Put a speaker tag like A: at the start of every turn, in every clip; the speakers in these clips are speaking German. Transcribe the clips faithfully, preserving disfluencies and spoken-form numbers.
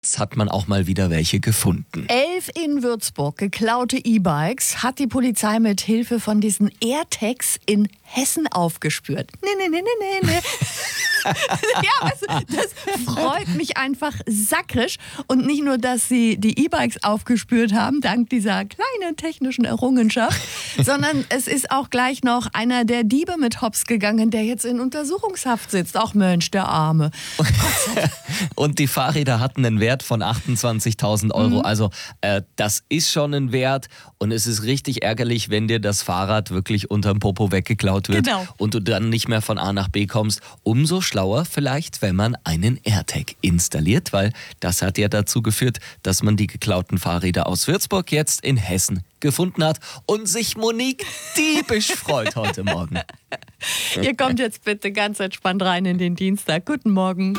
A: jetzt hat man auch mal wieder welche gefunden.
B: Elf in Würzburg geklaute E-Bikes hat die Polizei mit Hilfe von diesen AirTags in Hessen aufgespürt. Nee, nee, nee, nee, nee, nee. Ja, weißt du, das freut mich einfach sakrisch. Und nicht nur, dass sie die E-Bikes aufgespürt haben, dank dieser kleinen technischen Errungenschaft, sondern es ist auch gleich noch einer der Diebe mit hops gegangen, der jetzt in Untersuchungshaft sitzt. Auch Mensch, der Arme.
A: Und die Fahrräder hatten einen Wert von achtundzwanzigtausend Euro. Mhm. Also äh, das ist schon ein Wert. Und es ist richtig ärgerlich, wenn dir das Fahrrad wirklich unterm Popo weggeklaut wird.
B: Genau.
A: Und du dann nicht mehr von A nach B kommst. Umso schlauer vielleicht, wenn man einen AirTag installiert, weil das hat ja dazu geführt, dass man die geklauten Fahrräder aus Würzburg jetzt in Hessen gefunden hat und sich Monique diebisch freut heute Morgen.
B: Ihr kommt jetzt bitte ganz entspannt rein in den Dienstag. Guten Morgen.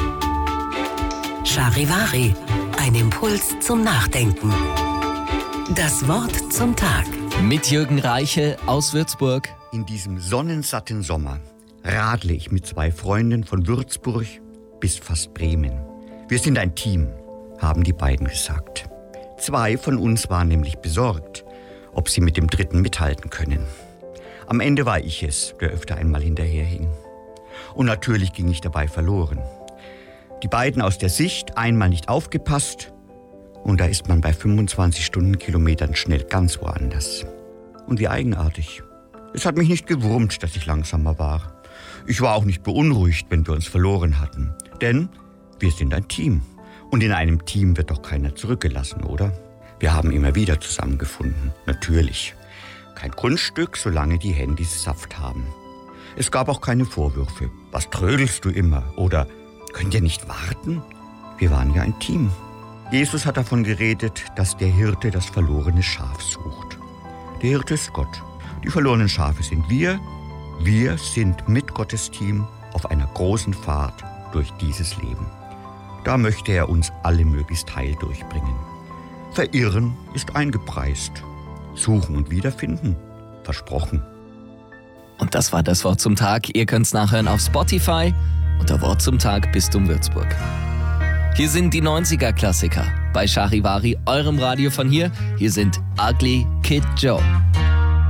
C: Charivari, ein Impuls zum Nachdenken. Das Wort zum Tag.
A: Mit Jürgen Reiche aus Würzburg.
D: In diesem sonnensatten Sommer radle ich mit zwei Freunden von Würzburg bis fast Bremen. Wir sind ein Team, haben die beiden gesagt. Zwei von uns waren nämlich besorgt, ob sie mit dem Dritten mithalten können. Am Ende war ich es, der öfter einmal hinterherhing. Und natürlich ging ich dabei verloren. Die beiden aus der Sicht, einmal nicht aufgepasst, und da ist man bei fünfundzwanzig Stundenkilometern schnell ganz woanders. Und wie eigenartig. Es hat mich nicht gewurmt, dass ich langsamer war. Ich war auch nicht beunruhigt, wenn wir uns verloren hatten. Denn wir sind ein Team. Und in einem Team wird doch keiner zurückgelassen, oder? Wir haben immer wieder zusammengefunden, natürlich. Kein Kunststück, solange die Handys Saft haben. Es gab auch keine Vorwürfe. Was trödelst du immer? Oder könnt ihr nicht warten? Wir waren ja ein Team. Jesus hat davon geredet, dass der Hirte das verlorene Schaf sucht. Der Hirte ist Gott. Die verlorenen Schafe sind wir. Wir sind mit Gottes Team auf einer großen Fahrt durch dieses Leben. Da möchte er uns alle möglichst heil durchbringen. Verirren ist eingepreist. Suchen und wiederfinden, versprochen.
A: Und das war das Wort zum Tag. Ihr könnt es nachhören auf Spotify unter Wort zum Tag Bistum Würzburg. Hier sind die neunziger-Klassiker bei Charivari, eurem Radio von hier. Hier sind Ugly Kid Joe.